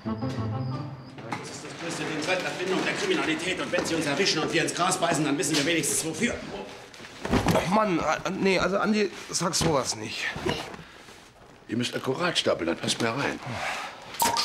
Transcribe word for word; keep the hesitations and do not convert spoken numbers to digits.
Das ist das größte Ding seit Erfindung der Kriminalität. Und wenn sie uns erwischen und wir ins Gras beißen, dann wissen wir wenigstens wofür. Ach Mann, nee, also Andi, sag sowas nicht. Ihr müsst akkurat stapeln, dann passt mehr rein.